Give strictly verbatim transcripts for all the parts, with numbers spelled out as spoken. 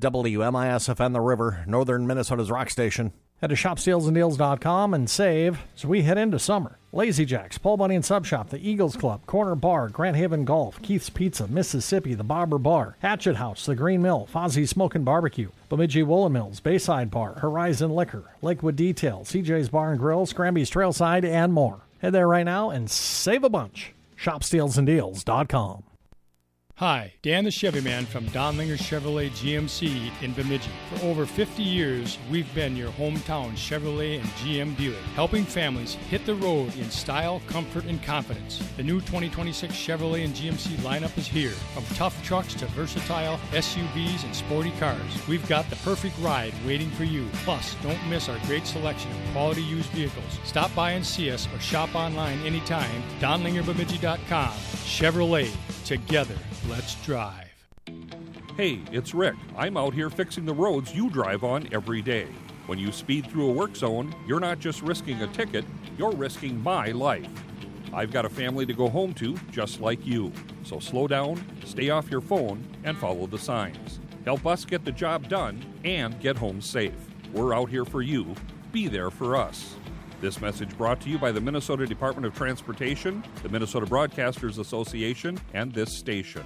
W M I S F N The River, northern Minnesota's rock station. Head to shop steals and deals dot com and save as we head into summer. Lazy Jack's, Paul Bunny and Sub Shop, the Eagles Club, Corner Bar, Grand Haven Golf, Keith's Pizza, Mississippi, the Barber Bar, Hatchet House, the Green Mill, Fozzie's Smokin' Barbecue, Bemidji Woolen Mills, Bayside Bar, Horizon Liquor, Lakewood Detail, C J's Bar and Grill, Scramby's Trailside, and more. Head there right now and save a bunch. shop steals and deals dot com. Hi, Dan the Chevy Man from Donlinger Chevrolet G M C in Bemidji. For over fifty years, we've been your hometown Chevrolet and G M dealer, helping families hit the road in style, comfort, and confidence. The new twenty twenty-six Chevrolet and G M C lineup is here. From tough trucks to versatile S U Vs and sporty cars, we've got the perfect ride waiting for you. Plus, don't miss our great selection of quality used vehicles. Stop by and see us or shop online anytime. Donlinger Bemidji dot com. Chevrolet. Together, let's drive. Hey, it's Rick. I'm out here fixing the roads you drive on every day. When you speed through a work zone, you're not just risking a ticket, you're risking my life. I've got a family to go home to just like you. So slow down, stay off your phone, and follow the signs. Help us get the job done and get home safe. We're out here for you. Be there for us. This message brought to you by the Minnesota Department of Transportation, the Minnesota Broadcasters Association, and this station.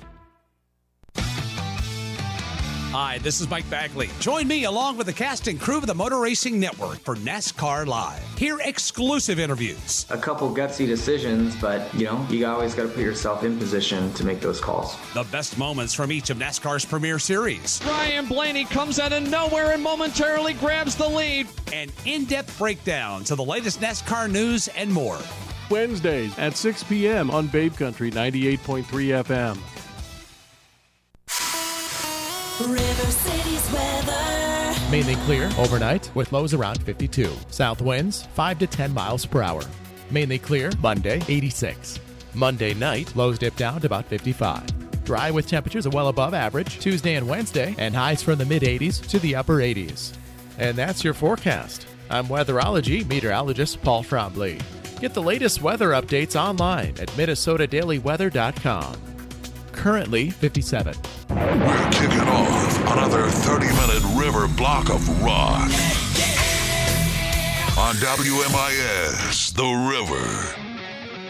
Hi, this is Mike Bagley. Join me along with the cast and crew of the Motor Racing Network for NASCAR Live. Hear exclusive interviews. A couple gutsy decisions, but, you know, you always got to put yourself in position to make those calls. The best moments from each of NASCAR's premier series. Ryan Blaney comes out of nowhere and momentarily grabs the lead. And in-depth breakdowns of the latest NASCAR news and more. Wednesdays at six p.m. on Babe Country ninety-eight point three F M. River City's weather. Mainly clear overnight with lows around fifty-two. South winds five to ten miles per hour. Mainly clear Monday, eighty-six. Monday night, lows dip down to about fifty-five. Dry with temperatures well above average Tuesday and Wednesday, and highs from the mid-eighties to the upper eighties. And that's your forecast. I'm weatherology meteorologist Paul Trombley. Get the latest weather updates online at Minnesota Daily Weather dot com. Currently fifty-seven. We're kicking off another thirty-minute river block of rock on W M I S, The River.